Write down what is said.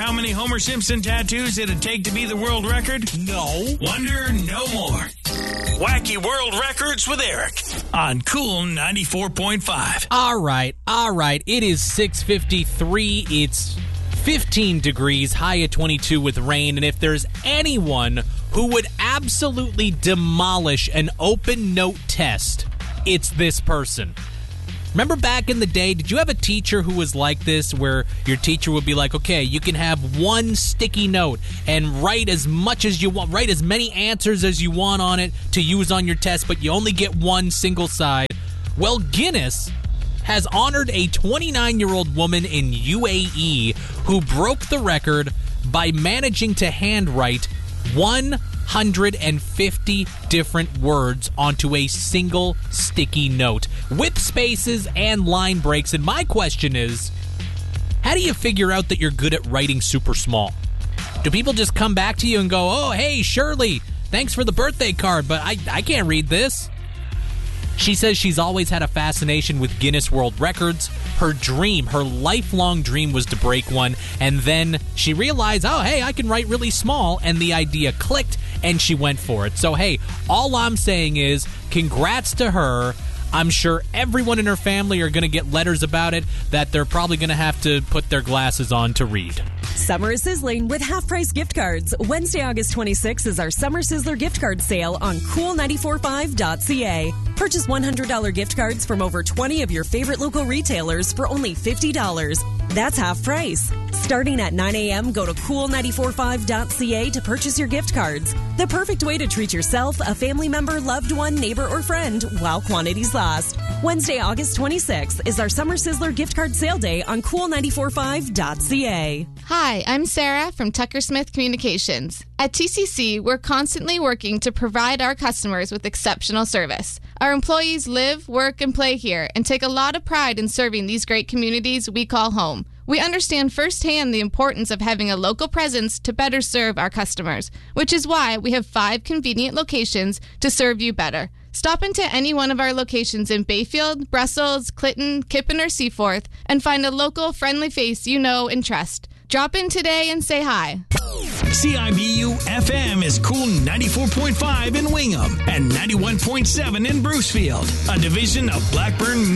how many Homer Simpson tattoos it'd take to be the world record? No. Wonder no more. Wacky World Records with Eric on Cool 94.5. All right. It is 6:53. It's 15 degrees, high at 22 with rain. And if there's anyone who would absolutely demolish an open note test, it's this person. Remember back in the day, did you have a teacher who was like this, where your teacher would be like, okay, you can have one sticky note and write as much as you want, write as many answers as you want on it to use on your test, but you only get one single side? Well, Guinness has honored a 29-year-old woman in UAE who broke the record by managing to handwrite 150 different words onto a single sticky note with spaces and line breaks. And my question is, how do you figure out that you're good at writing super small? Do people just come back to you and go, oh, hey, Shirley, thanks for the birthday card, but I can't read this? She says she's always had a fascination with Guinness World Records. Her lifelong dream was to break one, and then she realized, oh, hey, I can write really small, and the idea clicked, and she went for it. So, hey, all I'm saying is congrats to her. I'm sure everyone in her family are going to get letters about it that they're probably going to have to put their glasses on to read. Summer is sizzling with half-price gift cards. Wednesday, August 26th is our Summer Sizzler gift card sale on cool945.ca. Purchase $100 gift cards from over 20 of your favorite local retailers for only $50. That's half price. Starting at 9 a.m., go to cool945.ca to purchase your gift cards. The perfect way to treat yourself, a family member, loved one, neighbor, or friend while quantities last. Wednesday, August 26th is our Summer Sizzler gift card sale day on cool945.ca. Hi, I'm Sarah from Tucker Smith Communications. At TCC, we're constantly working to provide our customers with exceptional service. Our employees live, work, and play here and take a lot of pride in serving these great communities we call home. We understand firsthand the importance of having a local presence to better serve our customers, which is why we have 5 convenient locations to serve you better. Stop into any one of our locations in Bayfield, Brussels, Clinton, Kippen, or Seaforth and find a local friendly face you know and trust. Drop in today and say hi. CIBU FM is Cool 94.5 in Wingham and 91.7 in Brucefield, a division of Blackburn